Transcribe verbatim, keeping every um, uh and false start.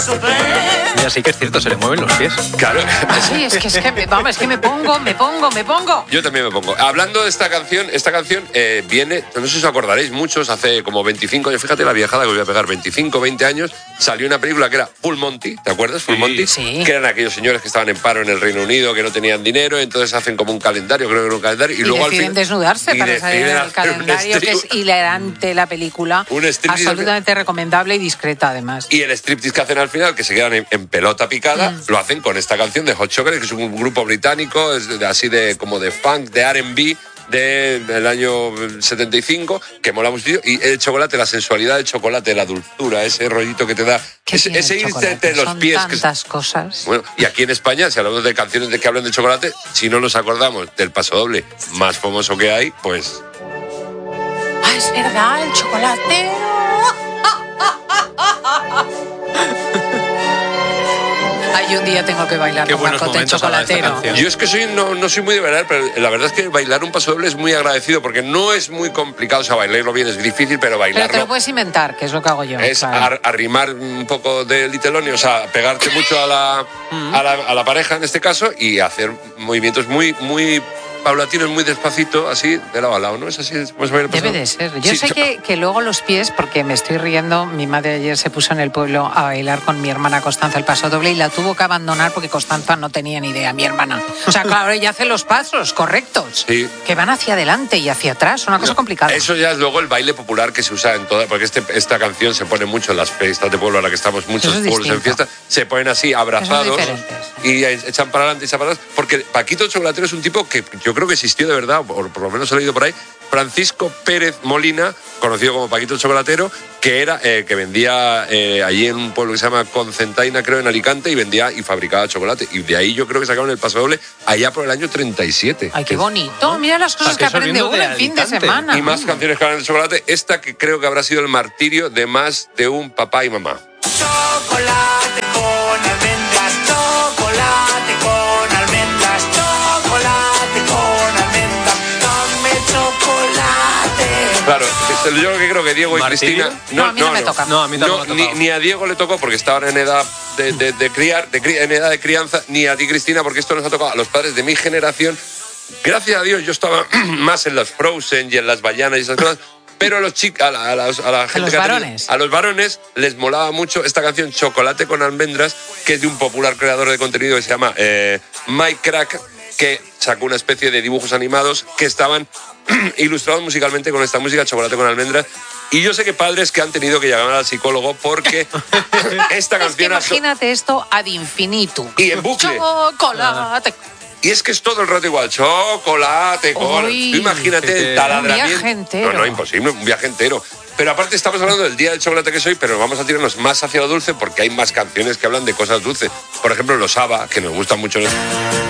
Y así que es cierto, se le mueven los pies. Claro. Sí, es que, es que, vamos, es que me pongo, me pongo, me pongo. Yo también me pongo. Hablando de esta canción, esta canción eh, viene, no sé si os acordaréis muchos, hace como veinticinco años, fíjate la viajada que os voy a pegar, veinticinco, veinte años, salió una película que era Full Monty, ¿te acuerdas? Full Sí. Monty, Sí. que eran aquellos señores que estaban en paro en el Reino Unido, que no tenían dinero, entonces hacen como un calendario, creo que era un calendario, y, Y, luego al deciden fin desnudarse y para salir en deciden el hacer un calendario, que es strip- hilarante la película. Un striptease. Absolutamente recomendable y discreta, además. Y el striptease que hacen al final, que se quedan en, en pelota picada, Mm. lo hacen con esta canción de Hot Chocolate, que es un grupo británico, es de- así de como de funk, de R and B, de- del año setenta y cinco, que mola mucho. Y el chocolate, la sensualidad del chocolate, la dulzura, ese rollito que te da, ¿Qué ese, tiene el ese irte chocolate? de los Son pies. Que es- tantas cosas. bueno, y aquí en España, si hablamos de canciones de que hablan de chocolate, si no nos acordamos del pasodoble más famoso que hay, pues... Ah, es verdad, el chocolate. Ay, un día tengo que bailar Qué con buenos Pacote el momentos habla de esta chocolatero. canción. Yo es que soy no, no soy muy de bailar, pero la verdad es que bailar un pasodoble es muy agradecido porque no es muy complicado. O sea, bailarlo bien es difícil, pero Pero te bailarlo lo puedes inventar, que es lo que hago yo. es claro. ar- arrimar un poco de litelonio, o sea, pegarte mucho a la, a la, a la pareja en este caso y hacer movimientos muy, muy paulatinos, muy despacito, así, de lado a lado, ¿no? Es así, es como se baila el Debe pasodoble. de ser. Yo Sí, sé cho- que, que luego los pies, porque me estoy riendo, mi madre ayer se puso en el pueblo a bailar con mi hermana Constanza el paso doble y la tuvo que abandonar porque Constanza no tenía ni idea, mi hermana. O sea, claro, ella hace los pasos correctos, Sí. que van hacia adelante y hacia atrás, una cosa complicada. Eso ya es luego el baile popular que se usa en toda, porque este, esta canción se pone mucho en las fiestas de pueblo, a la que estamos muchos Eso es pueblos en distinto. fiesta, se ponen así abrazados diferentes. y echan para adelante y echan para atrás, porque Paquito el Chocolatero es un tipo que yo creo que existió de verdad, o por lo menos he leído por ahí, Francisco Pérez Molina, conocido como Paquito el Chocolatero, que era eh, que vendía eh, allí en un pueblo que se llama Concentaina, creo, en Alicante, y vendía y fabricaba chocolate. Y de ahí yo creo que sacaron el pasodoble allá por el año treinta y siete. Ay, qué Que- bonito. Mira las cosas O sea, que que eso aprende viniendo uno de el fin de Alicante. semana. Y más canciones que hablan de chocolate. Esta que creo que habrá sido el martirio de más de un papá y mamá. Chocolate con almendras, chocolate con almendras, chocolate con almendras, dame chocolate. Claro, yo lo que creo que Diego y ¿Martirio? Cristina... No, a mí no me toca. No, a mí tampoco me ha ni, tocado. ni a Diego le tocó porque estaban en edad de, de- de criar, de cri- en edad de crianza, ni a ti, Cristina, porque esto nos ha tocado a los padres de mi generación. Gracias a Dios yo estaba más en las Frozen y en las Bayanas y esas cosas, pero a los chicos, a la, a la- a la gente los que ha tenido- varones. a los varones les molaba mucho esta canción Chocolate con almendras, que es de un popular creador de contenido que se llama eh, Mike Crack, que sacó una especie de dibujos animados que estaban ilustrados musicalmente con esta música Chocolate con almendras. Y yo sé que padres que han tenido que llamar al psicólogo porque esta Es que canción... ha so- imagínate esto ad infinitum. Y en bucle. Chocolate. Y es que es todo el rato igual, chocolate, con... Uy, Tú imagínate que- el taladramiento. Un viaje entero. No, no, imposible, un viaje entero. Pero aparte estamos hablando del día del chocolate que soy, pero vamos a tirarnos más hacia lo dulce porque hay más canciones que hablan de cosas dulces. Por ejemplo, los ABBA, que nos gustan mucho. Los...